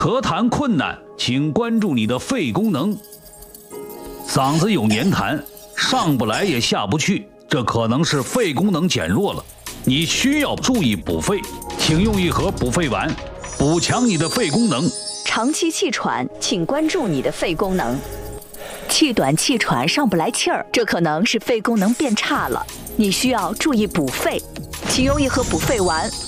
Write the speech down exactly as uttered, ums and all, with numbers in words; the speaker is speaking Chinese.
咳痰困难，请关注你的肺功能。嗓子有黏痰，上不来也下不去，这可能是肺功能减弱了，你需要注意补肺，请用一盒补肺丸，补强你的肺功能。 长期气喘，请关注你的肺功能。气短气喘上不来气儿，这可能是肺功能变差了，你需要注意补肺，请用一盒补肺丸，